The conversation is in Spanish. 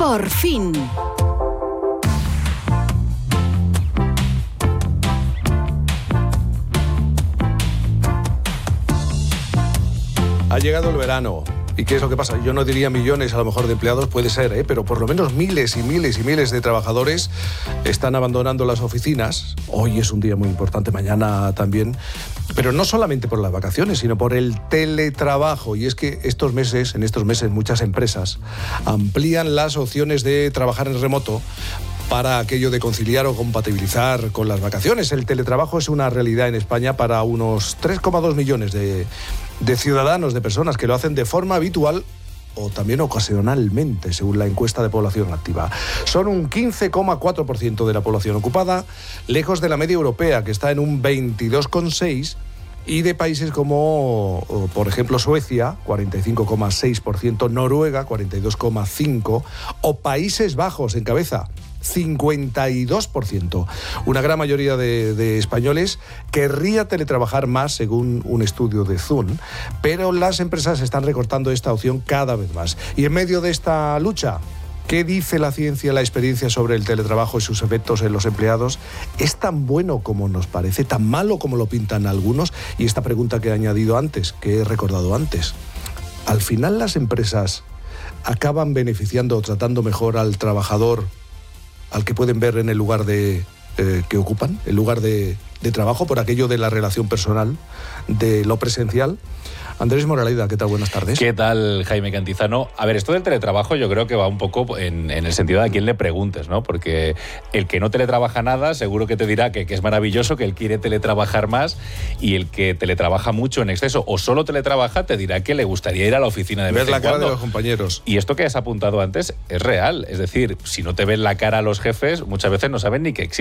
Por fin. Ha llegado el verano. ¿Y qué es lo que pasa? Yo no diría millones a lo mejor de empleados, puede ser, pero por lo menos miles y miles y miles de trabajadores están abandonando las oficinas. Hoy es un día muy importante, mañana también. Pero no solamente por las vacaciones, sino por el teletrabajo. Y es que en estos meses muchas empresas amplían las opciones de trabajar en remoto para aquello de conciliar o compatibilizar con las vacaciones. El teletrabajo es una realidad en España para unos 3,2 millones de ciudadanos, de personas que lo hacen de forma habitual o también ocasionalmente, según la encuesta de población activa. Son un 15,4% de la población ocupada, lejos de la media europea, que está en un 22,6%, y de países como, por ejemplo, Suecia, 45,6%, Noruega, 42,5%, o Países Bajos en cabeza, 52%. Una gran mayoría de españoles querría teletrabajar más, según un estudio de Zoom, pero las empresas están recortando esta opción cada vez más. Y en medio de esta lucha, ¿qué dice la ciencia, la experiencia sobre el teletrabajo y sus efectos en los empleados? ¿Es tan bueno como nos parece, tan malo como lo pintan algunos? Y esta pregunta que he añadido antes, que he recordado antes. ¿Al final las empresas acaban beneficiando o tratando mejor al trabajador, al que pueden ver en el lugar que ocupan, el lugar de trabajo, por aquello de la relación personal, de lo presencial? Andrés Moraleda, ¿qué tal? Buenas tardes. ¿Qué tal, Jaime Cantizano? A ver, esto del teletrabajo yo creo que va un poco en el sentido de a quién le preguntes, ¿no? Porque el que no teletrabaja nada seguro que te dirá que es maravilloso, que él quiere teletrabajar más, y el que teletrabaja mucho en exceso o solo teletrabaja te dirá que le gustaría ir a la oficina de vez en cuando. Ver la cara de los compañeros. Y esto que has apuntado antes es real. Es decir, si no te ven la cara a los jefes, muchas veces no saben ni que existe.